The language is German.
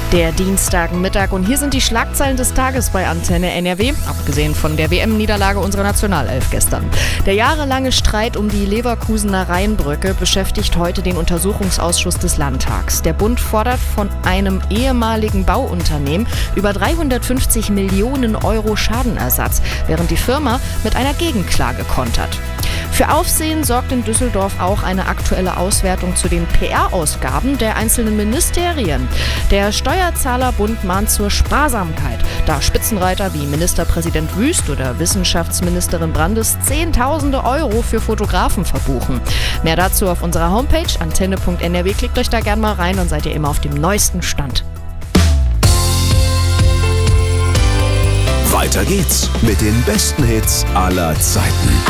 Der Dienstagmittag und hier sind die Schlagzeilen des Tages bei Antenne NRW, abgesehen von der WM-Niederlage unserer Nationalelf gestern. Der jahrelange Streit um die Leverkusener Rheinbrücke beschäftigt heute den Untersuchungsausschuss des Landtags. Der Bund fordert von einem ehemaligen Bauunternehmen über 350 Millionen Euro Schadenersatz, während die Firma mit einer Gegenklage kontert. Für Aufsehen sorgt in Düsseldorf auch eine aktuelle Auswertung zu den PR-Ausgaben der einzelnen Ministerien. Der Steuerzahlerbund mahnt zur Sparsamkeit, da Spitzenreiter wie Ministerpräsident Wüst oder Wissenschaftsministerin Brandes Zehntausende Euro für Fotografen verbuchen. Mehr dazu auf unserer Homepage antenne.nrw. Klickt euch da gerne mal rein, dann seid ihr immer auf dem neuesten Stand. Weiter geht's mit den besten Hits aller Zeiten.